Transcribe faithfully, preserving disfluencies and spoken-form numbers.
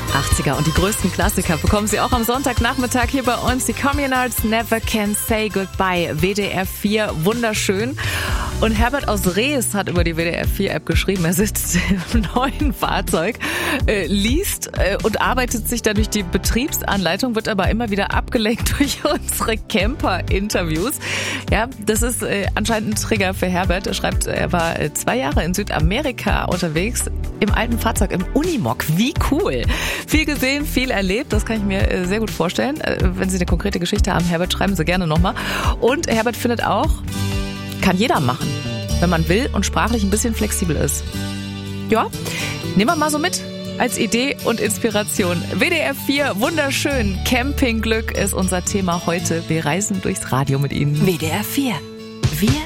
achtziger und die größten Klassiker bekommen Sie auch am Sonntagnachmittag hier bei uns. Die Communards, Never Can Say Goodbye, W D R vier, wunderschön. Und Herbert aus Rees hat über die W D R vier App geschrieben, er sitzt im neuen Fahrzeug, äh, liest äh, und arbeitet sich da durch die Betriebsanleitung, wird aber immer wieder abgelenkt durch unsere Camper-Interviews. Ja, das ist äh, anscheinend ein Trigger für Herbert. Er schreibt, er war äh, zwei Jahre in Südamerika unterwegs, im alten Fahrzeug, im Unimog. Wie cool! Viel gesehen, viel erlebt, das kann ich mir äh, sehr gut vorstellen. Äh, wenn Sie eine konkrete Geschichte haben, Herbert, schreiben Sie gerne nochmal. Und Herbert findet auch, kann jeder machen, wenn man will und sprachlich ein bisschen flexibel ist. Ja, nehmen wir mal so mit als Idee und Inspiration. W D R vier, wunderschön. Campingglück ist unser Thema heute. Wir reisen durchs Radio mit Ihnen. W D R vier. Wir